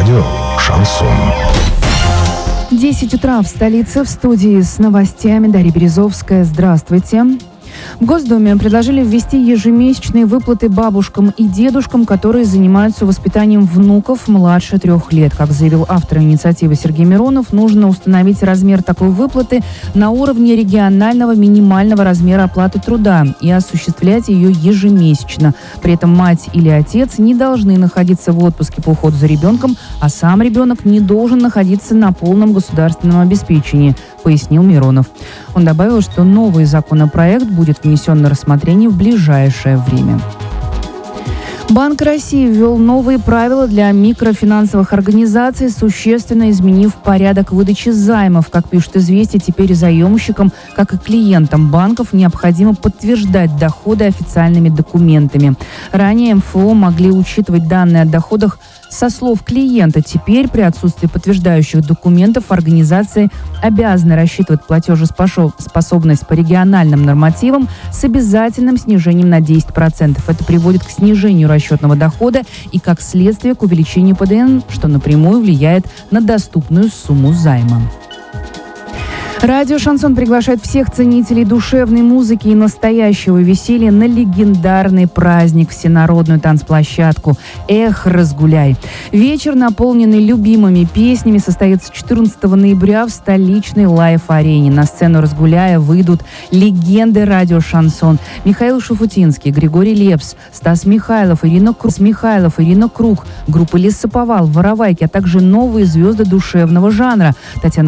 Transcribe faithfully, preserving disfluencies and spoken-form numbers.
Радио «Шансон». десять утра в столице. В студии с новостями Дарья Березовская. Здравствуйте. В Госдуме предложили ввести ежемесячные выплаты бабушкам и дедушкам, которые занимаются воспитанием внуков младше трех лет. Как заявил автор инициативы Сергей Миронов, нужно установить размер такой выплаты на уровне регионального минимального размера оплаты труда и осуществлять ее ежемесячно. При этом мать или отец не должны находиться в отпуске по уходу за ребенком, а сам ребенок не должен находиться на полном государственном обеспечении, пояснил Миронов. Он добавил, что новый законопроект будет внесен на рассмотрение в ближайшее время. Банк России ввел новые правила для микрофинансовых организаций, существенно изменив порядок выдачи займов. Как пишет «Известия», теперь заемщикам, как и клиентам банков, необходимо подтверждать доходы официальными документами. Ранее эм эф о могли учитывать данные о доходах со слов клиента. Теперь при отсутствии подтверждающих документов организации обязаны рассчитывать платежеспособность по региональным нормативам с обязательным снижением на десять процентов. Это приводит к снижению расчетного дохода и, как следствие, к увеличению пэ дэ эн, что напрямую влияет на доступную сумму займа. Радио «Шансон» приглашает всех ценителей душевной музыки и настоящего веселья на легендарный праздник, всенародную танцплощадку «Эх, разгуляй». Вечер, наполненный любимыми песнями, состоится четырнадцатого ноября в столичной лайв-арене. На сцену «Разгуляя» выйдут легенды радио «Шансон». Михаил Шуфутинский, Григорий Лепс, Стас Михайлов, Ирина Круг, Михайлов, Ирина Круг, группа «Лесоповал», «Воровайки», а также новые звезды душевного жанра. Татьяна